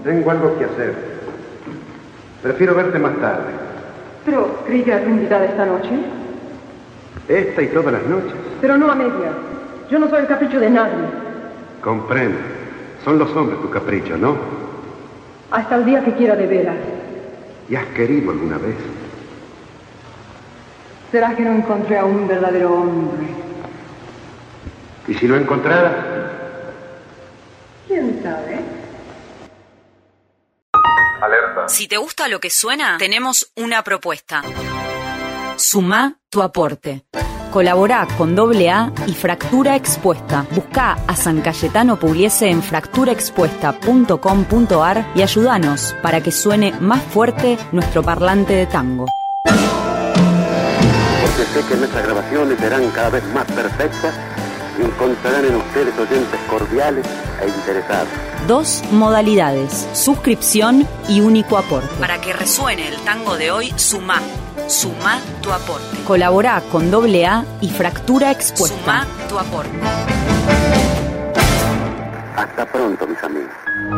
Tengo algo que hacer. Prefiero verte más tarde. Pero, ¿creí que era tu invitada esta noche? Esta y todas las noches. Pero no a media. Yo no soy el capricho de nadie. Comprendo. Son los hombres tu capricho, ¿no? Hasta el día que quiera de veras. ¿Y has querido alguna vez? ¿Será que no encontré a un verdadero hombre? ¿Y si no encontrara? ¿Quién sabe? Alerta. Si te gusta lo que suena, tenemos una propuesta. Sumá tu aporte. Colaborá con AA y Fractura Expuesta. Buscá a San Cayetano Pugliese en fracturaexpuesta.com.ar y ayúdanos para que suene más fuerte nuestro parlante de tango. Porque sé que nuestras grabaciones serán cada vez más perfectas y encontrarán en ustedes oyentes cordiales e interesados. 2 modalidades: suscripción y único aporte. Para que resuene el tango de hoy, sumá tu aporte. Colaborá con AA y Fractura Expuesta. Sumá tu aporte. Hasta pronto, mis amigos.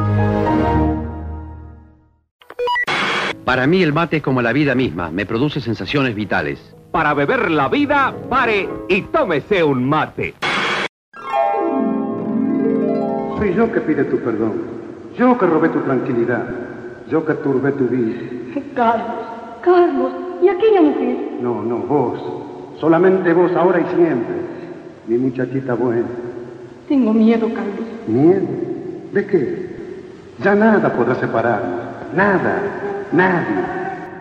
Para mí el mate es como la vida misma, me produce sensaciones vitales. Para beber la vida, pare y tómese un mate. Soy yo que pide tu perdón. Yo que robé tu tranquilidad. Yo que turbé tu vida. Carlos, ¿y aquella mujer? No, vos. Solamente vos, ahora y siempre. Mi muchachita buena. Tengo miedo, Carlos. ¿Miedo? ¿De qué? Ya nada podrá separarnos. Nada. Nadie.